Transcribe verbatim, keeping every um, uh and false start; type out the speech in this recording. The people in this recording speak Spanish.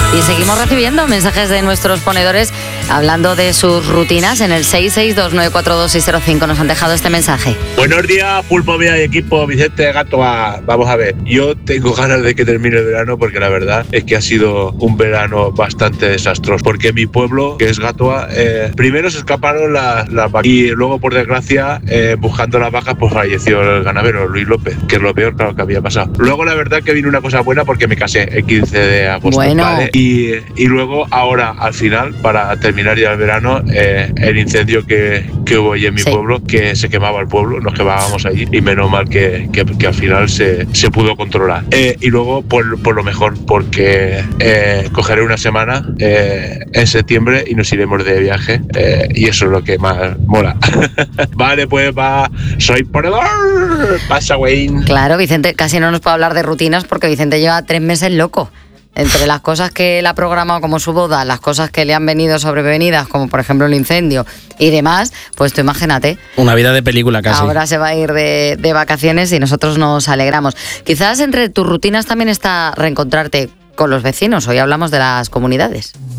Y seguimos recibiendo mensajes de nuestros ponedores hablando de sus rutinas. En el seis seis dos nueve cuatro dos seis cero cinco nos han dejado este mensaje. Buenos días, Pulpo Vía y equipo, Vicente Gatoa. Vamos a ver, yo tengo ganas de que termine el verano porque la verdad es que ha sido un verano bastante desastroso. Porque mi pueblo, que es Gatoa, eh, primero se escaparon las, las vacas y luego, por desgracia, eh, buscando las vacas, pues falleció el ganadero Luis López, que es lo peor, claro, que había pasado. Luego, la verdad que vino una cosa buena porque me casé el quince de agosto. Bueno. ¿Vale? Y, y luego, ahora, al final, para terminar ya el verano, eh, el incendio que, que hubo allí en mi Sí. pueblo, que se quemaba el pueblo, nos quemábamos allí y menos mal que, que, que al final se, se pudo controlar. Eh, y luego, por, por lo mejor, porque eh, cogeré una semana eh, en septiembre y nos iremos de viaje eh, y eso es lo que más mola. Vale, pues va, soy ponedor. Pasa, Wayne. Claro, Vicente casi no nos puede hablar de rutinas porque Vicente lleva tres meses loco. Entre las cosas que él ha programado como su boda, las cosas que le han venido sobrevenidas, como por ejemplo el incendio y demás, pues tú imagínate. Una vida de película casi. Ahora se va a ir de, de vacaciones y nosotros nos alegramos. Quizás entre tus rutinas también está reencontrarte con los vecinos. Hoy hablamos de las comunidades.